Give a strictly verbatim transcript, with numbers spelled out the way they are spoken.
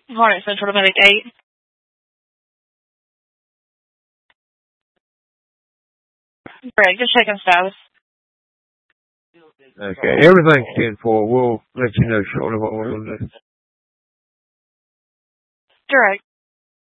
Hornet Central to Medic eight. Greg, just checking status. Okay, everything's ten four. We'll let you know shortly what we're going to do. Direct.